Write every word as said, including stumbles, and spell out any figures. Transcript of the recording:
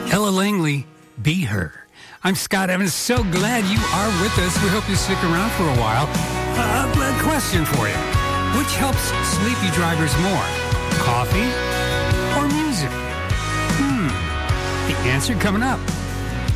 Ella Langley, Be Her. I'm Scott Evans. So glad you are with us. We hope you stick around for a while. Uh, a question for you. Which helps sleepy drivers more? Coffee or music? Hmm. The answer coming up.